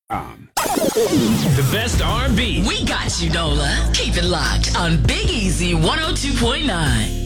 The best R&B. We got you, Nola. Keep it locked on Big Easy 102.9.